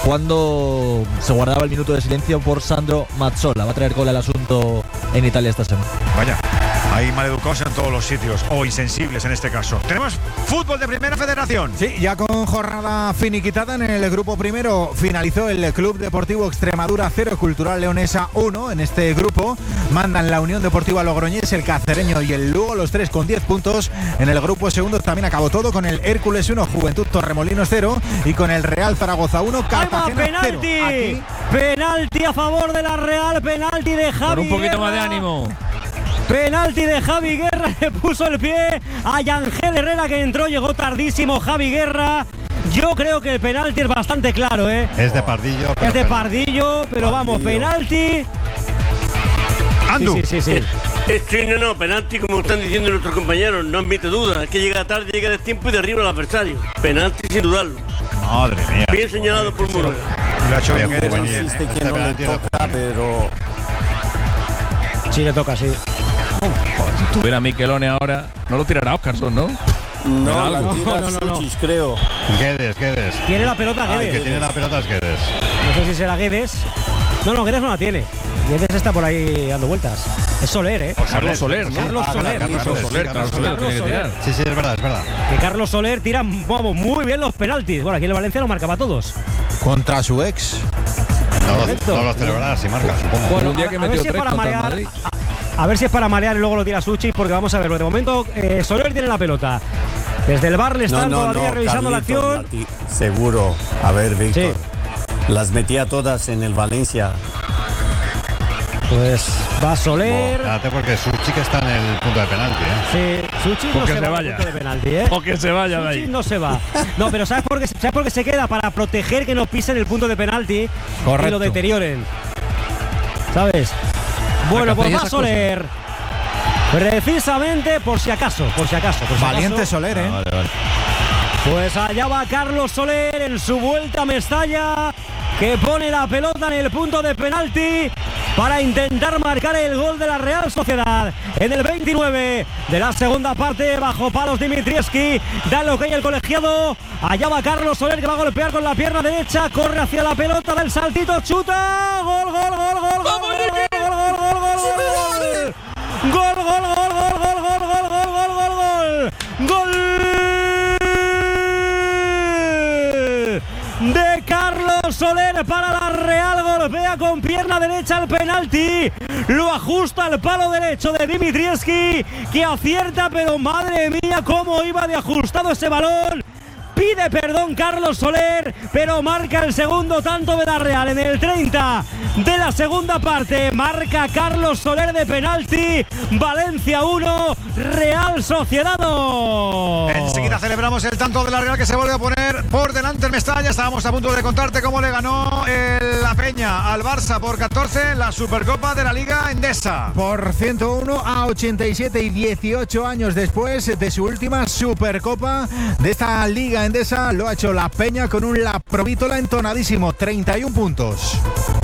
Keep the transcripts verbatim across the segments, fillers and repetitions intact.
cuando se guardaba el minuto de silencio por Sandro Mazzola. Va a traer cola el asunto en Italia esta semana. Vaya, hay maleducados en todos los sitios, o insensibles en este caso. Tenemos fútbol de Primera Federación. Sí, ya con jornada finiquitada en el grupo primero finalizó el Club Deportivo Extremadura cero, Cultural Leonesa uno. En este grupo mandan la Unión Deportiva Logroñés, el Cacereño y el Lugo, los tres con diez puntos. En el grupo segundo también acabó todo con el Hércules uno, Juventud Torremolinos cero y con el Real Zaragoza uno, Cartagena cero. ¡Penalti! Aquí, Penalti a favor de la Real, penalti de Javi Con un poquito Guerra. más de ánimo. Penalti de Javi Guerra, le puso el pie a Yangel Herrera, que entró, llegó tardísimo Javi Guerra. Yo creo que el penalti es bastante claro, ¿eh? Es de Pardillo. Es de Pardillo, pero vamos, penalti. Andu. Sí, sí, sí, sí. Sí, no, no, penalti, como están diciendo nuestros compañeros, no admite duda. Es que llega tarde, llega de tiempo y derriba al adversario. Penalti sin dudarlo. Madre mía. Bien señalado por Muro. Lo ha hecho bien. Bien, Guedes. bien. Insiste que no le toca, pero Sí, le toca, sí. Si tuviera Miquelone ahora, no lo tirará Óscarson, ¿no? no la algo. tira No, no, no, no. Suchis, creo. Guedes, Guedes. Tiene la pelota Ah, el que Guedes. tiene la pelota es Guedes. No sé si será Guedes. No, no, Guedes no la tiene. Guedes está por ahí dando vueltas. Es Soler, ¿eh? Carlos Soler, ¿no? Carlos Ah, Soler. Carlos Carlos Soler, Soler, Carlos Soler, tiene que tirar. Sí, sí, es verdad, es verdad. Que Carlos Soler tira, vamos, muy bien los penaltis. Bueno, aquí en el Valencia lo marcaba todos. contra su ex. No lo, Correcto. no lo celebrará si marca, supongo. Bueno, un día a- que a ver metió si es tres para contra el marear. Madrid. A, a ver si es para marear y luego lo tira Suchis, porque vamos a ver. De momento, eh, Soler tiene la pelota. Desde el bar le están todavía revisando Carlitos, la acción. Mati, seguro. A ver, Víctor. Sí. Las metía todas en el Valencia. Pues va Soler. Espérate porque su chica está en el punto de penalti, ¿eh? Sí, Suchis no O que se, se va al vaya. punto de penalti, ¿eh? O que se vaya de Suchis ahí. no se va. No, pero ¿sabes por qué, ¿sabes por qué se queda? Para proteger que no pisen el punto de penalti y Correcto. lo deterioren. ¿Sabes? Bueno, que pues hacer va esas Soler. Precisamente por si acaso, por si acaso. Por si Valiente acaso. Soler, ¿eh? Vale, vale. Pues allá va Carlos Soler en su vuelta a Mestalla, que pone la pelota en el punto de penalti para intentar marcar el gol de la Real Sociedad en el veintinueve de la segunda parte. Bajo palos Dimitrievski, da lo que hay el colegiado. Allá va Carlos Soler, que va a golpear con la pierna derecha, corre hacia la pelota, da el saltito, chuta, gol, gol, gol, gol, gol, gol, gol, gol, gol, gol, gol, gol. Gol, gol, gol, gol, gol, gol, gol, gol, gol, gol, gol. Gol de Carlos Soler para la Real. Golpea con pierna derecha el penalti. Lo ajusta al palo derecho de Dimitrievski, que acierta, pero madre mía, cómo iba de ajustado ese balón. Pide perdón Carlos Soler, pero marca el segundo tanto de la Real en el treinta de la segunda parte. Marca Carlos Soler de penalti. Valencia uno, Real Sociedad dos. Enseguida celebramos el tanto de la Real, que se vuelve a poner por delante el Mestalla. Estábamos a punto de contarte cómo le ganó el La Peña al Barça por catorce en la Supercopa de la Liga Endesa. Por ciento uno a ochenta y siete, y dieciocho años después de su última Supercopa de esta Liga Endesa, lo ha hecho La Peña con un La Provítola entonadísimo, treinta y uno puntos.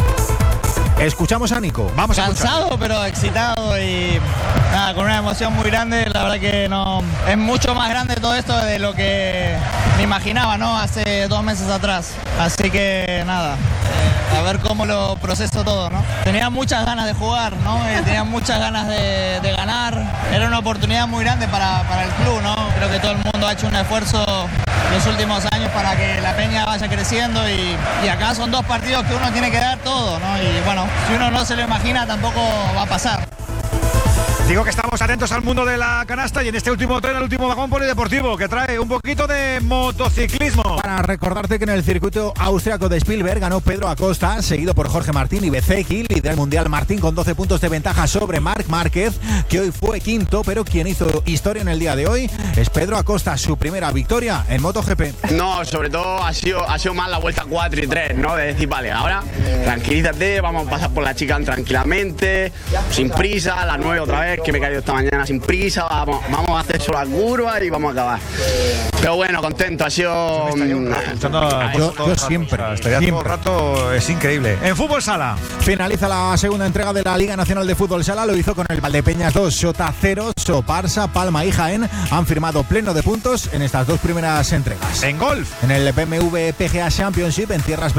Escuchamos a Nico. Vamos a escuchar. Cansado pero excitado y nada, con una emoción muy grande. La verdad que no es mucho más grande todo esto de lo que me imaginaba, ¿no? Hace dos meses atrás. Así que nada, eh, a ver cómo lo proceso todo, ¿no? Tenía muchas ganas de jugar, ¿no? Eh, tenía muchas ganas de, de ganar. Era una oportunidad muy grande para, para el club, ¿no? Creo que todo el mundo ha hecho un esfuerzo los últimos años para que la Peña vaya creciendo y, y acá son dos partidos que uno tiene que dar todo, ¿no? Y bueno, si uno no se lo imagina tampoco va a pasar. Digo que estamos atentos al mundo de la canasta y en este último tren, el último vagón polideportivo, que trae un poquito de motociclismo. Para recordarte que en el circuito austriaco de Spielberg ganó Pedro Acosta, seguido por Jorge Martín y Bezzecchi, líder mundial Martín con doce puntos de ventaja sobre Marc Márquez, que hoy fue quinto, pero quien hizo historia en el día de hoy es Pedro Acosta, su primera victoria en MotoGP. No, sobre todo ha sido, ha sido más la vuelta cuatro y tres, ¿no? De decir, vale, ahora tranquilízate, vamos a pasar por la chica tranquilamente, sin prisa, a las nueve otra vez, que me he caído esta mañana sin prisa, vamos, vamos a hacer solo la curva y vamos a acabar. Pero bueno, contento, ha sido... Yo, yo siempre, Estaría todo el rato, es increíble. En fútbol sala. Finaliza la segunda entrega de la Liga Nacional de Fútbol Sala, lo hizo con el Valdepeñas dos, Xota cero, Soparsa, Palma y Jaén han firmado pleno de puntos en estas dos primeras entregas. En golf. En el B M W P G A Championship en tierras